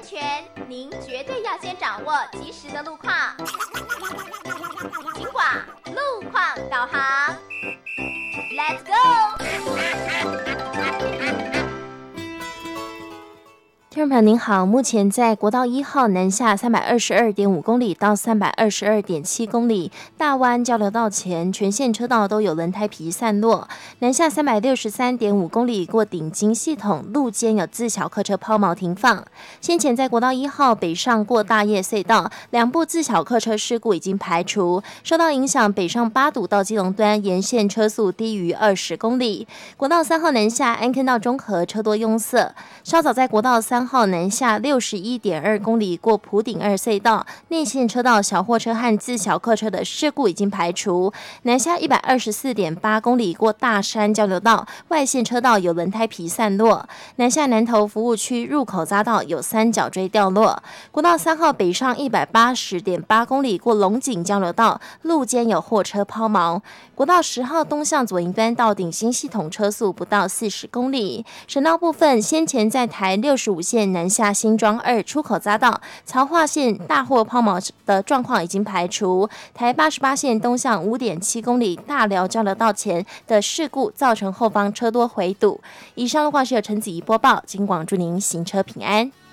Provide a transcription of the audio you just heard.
全，您绝对要先掌握及时的路况。警广路况导航 ，Let's go！ 听众朋友您好，目前在国道1号南下322.5公里到322.7公里，大湾交流道前全线车道都有轮胎皮散落。南下363.5公里过顶金系统，路肩有自小客车抛锚停放。先前在国道1号北上过大叶隧道，两部自小客车事故已经排除，受到影响，北上八堵到基隆端沿线车速低于20公里。国道3号南下安坑到中和车多拥塞，稍早在国道3号南下61.2公里过埔顶2隧道，内线车道小货车和自小客车的事故已经排除。南下124.8公里过大山交流道，外线车道有轮胎皮散落。南下南投服务区入口匝道有三角锥掉落。国道3号北上180.8公里过龙井交流道，路肩有货车抛锚。国道10号东向左营端到顶新系统车速不到40公里。省道部分，先前在台65线南下新庄2出口匝道，曹化线大货抛锚的状况已经排除。台88线东向5.7公里大寮交流道前的事故造成后方车多回堵。以上的话是由陈子怡播报，警广祝您行车平安。